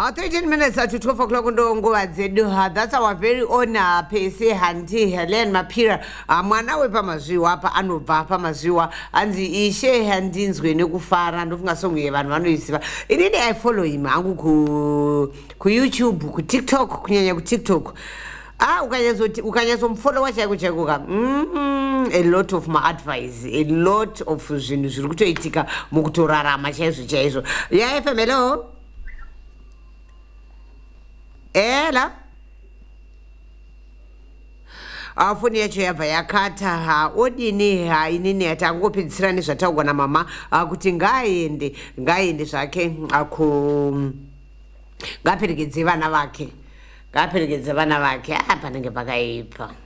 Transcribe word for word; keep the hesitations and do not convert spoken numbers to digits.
Uh, thirteen minutes to twelve o'clock nguva dzedu. Uh, that's our very own uh, P C Hanti Helen Mapira. Uh, mwana we pamazviwa apa anobva pamazviwa anzi ishe handinzwe nekufara ndofunga song yevanhu vanoisiva. Inini I follow him angu ku ku YouTube, ku TikTok, kunyanya ku TikTok. Ah, ukanyazoti ukanyazomfollowa chaiko chaiko ka. Mm, a lot of my advice, a lot of zvinhu zviri kutoitika mukutorarama chaizvo chaizvo. Yeah, F M, hello. Ela afoni yacho yabva yakata ha odini ha inini atangopedzisira nezvataugwa namama kuti ngaaende ngaaende zvake aku ngaperekedze vana vake ngaperekedze vana vake apa panenge pakaipa.